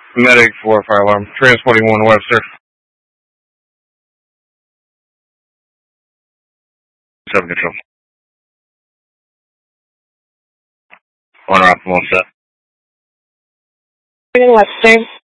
Medic 4, fire alarm. Transporting 1 Webster. 7 control. 1 optimal set. Webster.